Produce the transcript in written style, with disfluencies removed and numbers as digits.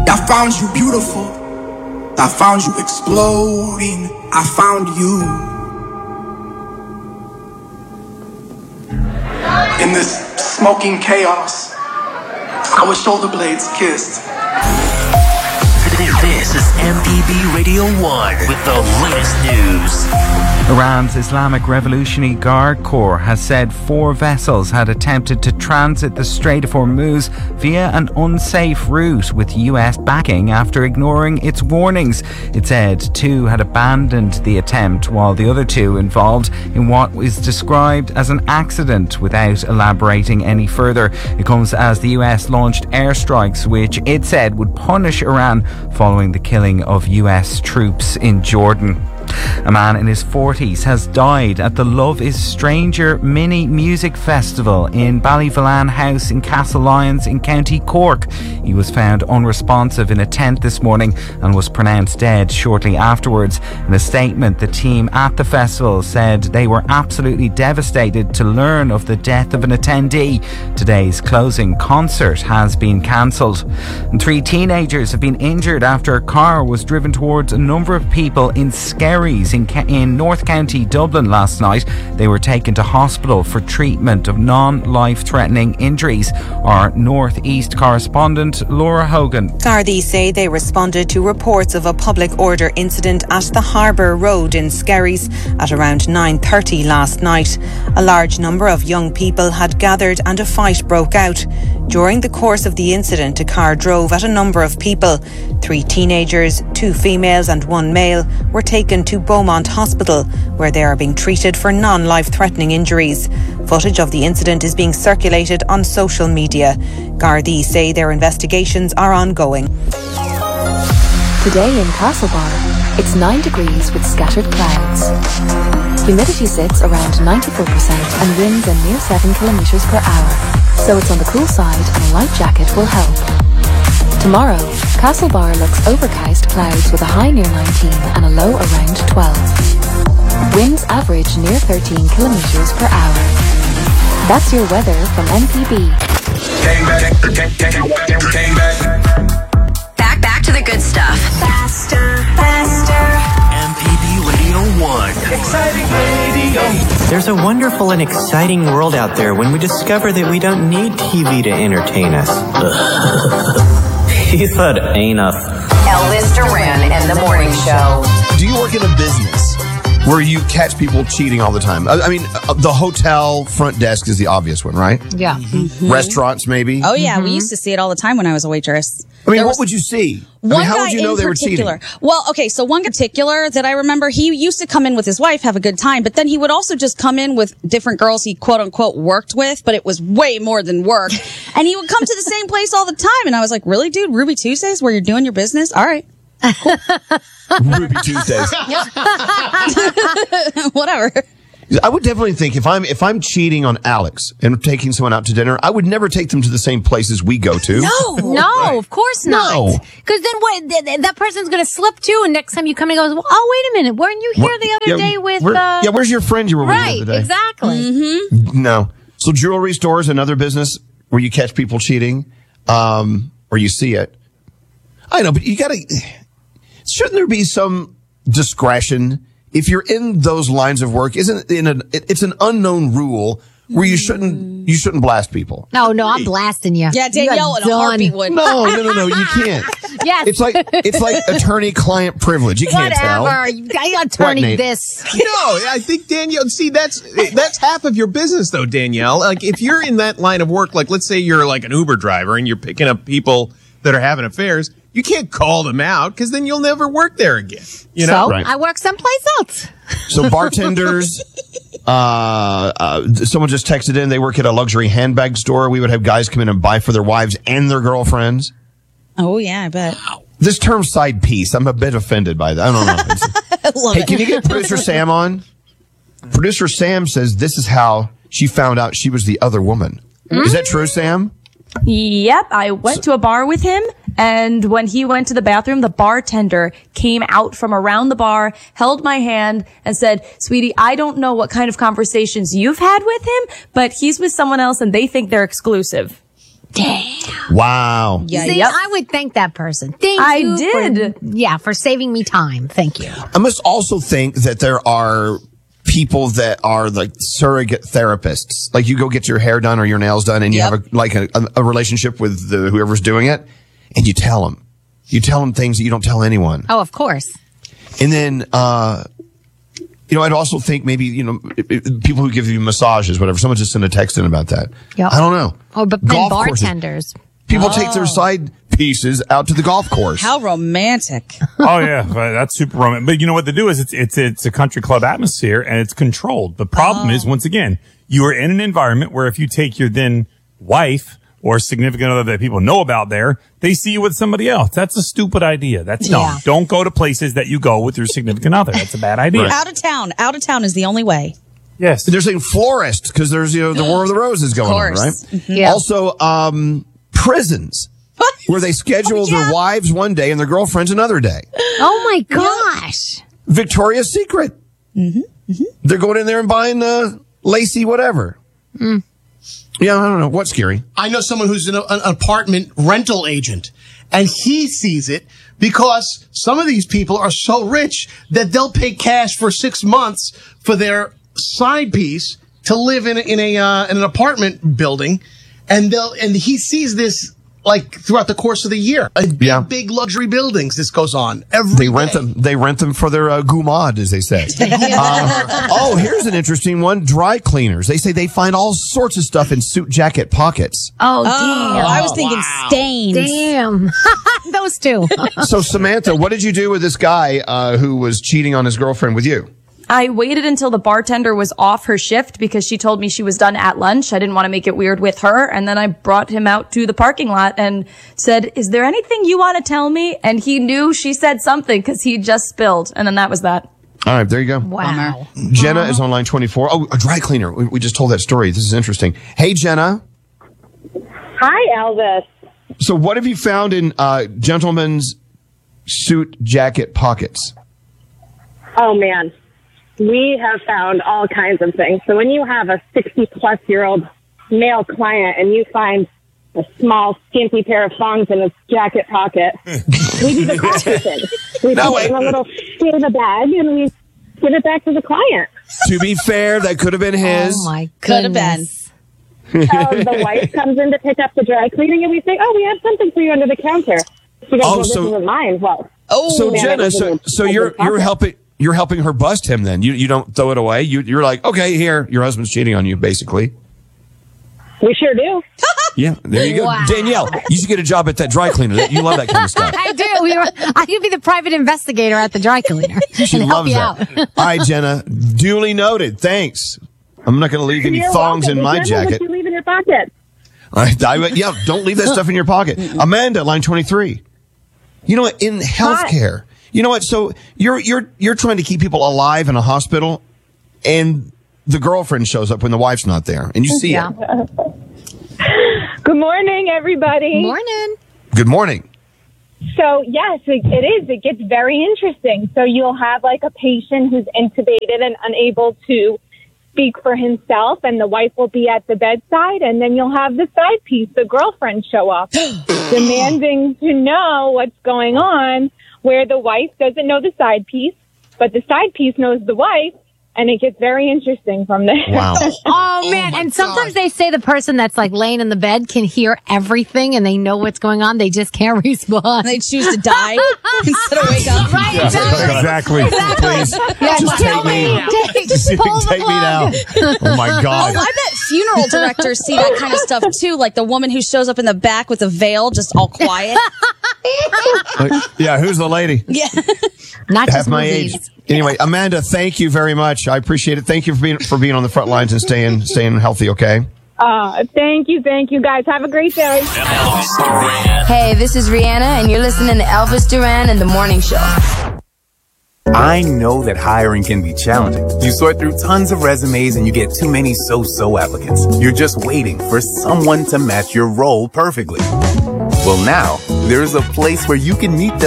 I found you beautiful. I found you exploding. I found you. In this smoking chaos, our shoulder blades kissed. This is MPB Radio 1 with the latest news. Iran's Islamic Revolutionary Guard Corps has said 4 vessels had attempted to transit the Strait of Hormuz via an unsafe route with US backing after ignoring its warnings. It said 2 had abandoned the attempt, while the other 2 involved in what is described as an accident without elaborating any further. It comes as the US launched airstrikes which it said would punish Iran following the killing of US troops in Jordan. A man in his 40s has died at the Love is Stranger mini music festival in Ballyvolane House in Castlelyons in County Cork. He was found unresponsive in a tent this morning and was pronounced dead shortly afterwards. In a statement, the team at the festival said they were absolutely devastated to learn of the death of an attendee. Today's closing concert has been cancelled. And 3 teenagers have been injured after a car was driven towards a number of people in Skerries in North County, Dublin last night. They were taken to hospital for treatment of non-life-threatening injuries. Our North East correspondent, Laura Hogan. Gardaí say they responded to reports of a public order incident at the Harbour Road in Skerries at around 9:30 last night. A large number of young people had gathered and a fight broke out. During the course of the incident, a car drove at a number of people. 3 teenagers, 2 females and 1 male were taken to Beaumont Hospital, where they are being treated for non-life-threatening injuries. Footage of the incident is being circulated on social media. Gardaí say their investigations are ongoing. Today in Castlebar, it's 9 degrees with scattered clouds. Humidity sits around 94% and winds are near 7 kilometres per hour, so it's on the cool side and a light jacket will help. Tomorrow, Castlebar looks overcast clouds with a high near 19 and a low around 12. Winds average near 13 kilometres per hour. That's your weather from MPB. Back to the good stuff. Faster. MPB Radio 1. Exciting radio. There's a wonderful and exciting world out there when we discover that we don't need TV to entertain us. He said enough. Elvis Duran and the Morning Show. Do you work in a business where you catch people cheating all the time? I mean, the hotel front desk is the obvious one, right? Yeah. Mm-hmm. Restaurants, maybe? Oh, yeah. We used to see it all the time when I was a waitress. I mean, what would you see? How would you know they were cheating? Well, okay, so one particular that I remember, he used to come in with his wife, have a good time, but then he would also just come in with different girls he quote unquote worked with, but it was way more than work. And he would come to the same place all the time. And I was like, really, dude? Ruby Tuesdays where you're doing your business? All right. Cool. Ruby Tuesdays. Whatever. I would definitely think if I'm cheating on Alex and taking someone out to dinner, I would never take them to the same places we go to. No, right. Of course not. No. Because then what? That person's going to slip too, and next time you come and goes, well, oh, wait a minute, weren't you here the other day with? Where's your friend you were with the other day? Right, exactly. Mm-hmm. No. So jewelry stores, another business where you catch people cheating, or you see it. I know, but you gotta. Shouldn't there be some discretion? If you're in those lines of work, it's an unknown rule where you shouldn't blast people. No, I'm blasting you. Yeah, Danielle in a heartbeat would. No, you can't. Yes. It's like attorney-client privilege. You can't tell. Whatever. I attorney this. No, I think Danielle, see, that's half of your business though, Danielle. Like if you're in that line of work, like let's say you're like an Uber driver and you're picking up people that are having affairs, you can't call them out because then you'll never work there again. You know? So right. I work someplace else. So bartenders, someone just texted in, they work at a luxury handbag store. We would have guys come in and buy for their wives and their girlfriends. Oh, yeah, I bet. This term side piece, I'm a bit offended by that. I don't know. Hey, can you get producer Sam on? Producer Sam says this is how she found out she was the other woman. Is that true, Sam? Yep, I went to a bar with him, and when he went to the bathroom, the bartender came out from around the bar, held my hand, and said, "Sweetie, I don't know what kind of conversations you've had with him, but he's with someone else and they think they're exclusive." Damn. Wow. Yeah, See, yep. I would thank that person. Thank I you. did. For saving me time. Thank you. I must also think that there are people that are like surrogate therapists. Like you go get your hair done or your nails done and you have a relationship with whoever's doing it and you tell them. You tell them things that you don't tell anyone. Oh, of course. And then, I'd also think maybe, people who give you massages, whatever. Someone just sent a text in about that. Yep. I don't know. Oh, but then Golf courses. bartenders. People take their side pieces out to the golf course. How romantic. Oh yeah, that's super romantic. But you know what they do is it's a country club atmosphere and it's controlled. The problem is, once again, you are in an environment where if you take your then wife or significant other that people know about there, they see you with somebody else. That's a stupid idea. That's dumb. Yeah. Don't go to places that you go with your significant other. That's a bad idea. Out of town is the only way. Yes. They're saying florist because there's, the War of the Roses going on, right? Mm-hmm. Yeah. Also, prisons where they schedule their wives one day and their girlfriends another day. Oh my gosh. Victoria's Secret. Mm-hmm. Mm-hmm. They're going in there and buying lacy whatever. Mm. Yeah, I don't know. What's scary? I know someone who's an apartment rental agent, and he sees it because some of these people are so rich that they'll pay cash for 6 months for their side piece to live in an apartment building, and he sees this like throughout the course of the year. Big luxury buildings. This goes on every day. They rent them for their gumad, as they say. Here's an interesting one. Dry cleaners. They say they find all sorts of stuff in suit jacket pockets. Oh, damn. I was thinking stains. Damn. Those two. So, Samantha, what did you do with this guy who was cheating on his girlfriend with you? I waited until the bartender was off her shift because she told me she was done at lunch. I didn't want to make it weird with her. And then I brought him out to the parking lot and said, "Is there anything you want to tell me?" And he knew she said something because he just spilled. And then that was that. All right, there you go. Wow. Jenna is on line 24. Oh, a dry cleaner. We just told that story. This is interesting. Hey, Jenna. Hi, Elvis. So what have you found in gentlemen's suit jacket pockets? Oh, man. We have found all kinds of things. So when you have a 60-plus-year-old male client and you find a small, skimpy pair of thongs in his jacket pocket, we do the classy thing. We put it in a little scuba bag and we give it back to the client. To be fair, that could have been his. Oh, my Could have been. goodness. The wife comes in to pick up the dry cleaning and we say, "Oh, we have something for you under the counter." She goes, "Well, this isn't mine." Well, so Jenna, so you're helping. You're helping her bust him then. You don't throw it away. You're like, okay, here, your husband's cheating on you, basically. We sure do. Yeah, there you go. Wow. Danielle, you should get a job at that dry cleaner. You love that kind of stuff. I do. I could be the private investigator at the dry cleaner. She and help loves you that. out. All right, Jenna, duly noted. Thanks. I'm not going to leave any You're thongs welcome. in my Remember what jacket. you leave in your pocket. Yeah, don't leave that stuff in your pocket. Amanda, line 23. You know what? In healthcare, you know what? So you're trying to keep people alive in a hospital, and the girlfriend shows up when the wife's not there, and you see it. Good morning, everybody. Morning. Good morning. So, yes, it is. It gets very interesting. So you'll have like a patient who's intubated and unable to speak for himself, and the wife will be at the bedside, and then you'll have the side piece, the girlfriend, show up, demanding to know what's going on, where the wife doesn't know the side piece, but the side piece knows the wife, and it gets very interesting from there. Wow. Oh, man. And sometimes they say the person that's like laying in the bed can hear everything and they know what's going on. They just can't respond. They choose to die instead of wake up. Right, Exactly. Please. Yeah, Just take me. Take me now. Oh, my God. Oh, I bet funeral directors see that kind of stuff too, like the woman who shows up in the back with a veil, just all quiet. Yeah, who's the lady? Yeah. Not Half just my movies. age. Anyway, Amanda, thank you very much. I appreciate it. Thank you for being on the front lines and staying healthy, okay? Thank you, guys. Have a great day. Elvis Duran. Hey, this is Rihanna, and you're listening to Elvis Duran and the Morning Show. I know that hiring can be challenging. You sort through tons of resumes and you get too many so-so applicants. You're just waiting for someone to match your role perfectly. Well, now, there's a place where you can meet the